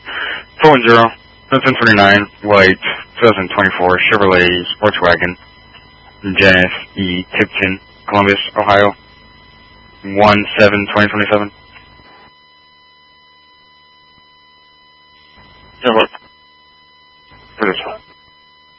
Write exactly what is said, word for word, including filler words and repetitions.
four one zero, seven twenty-nine, white, twenty twenty-four Chevrolet Sports Wagon, Janice E. Tipton, Columbus, Ohio, one seven twenty twenty-seven. Yeah, what?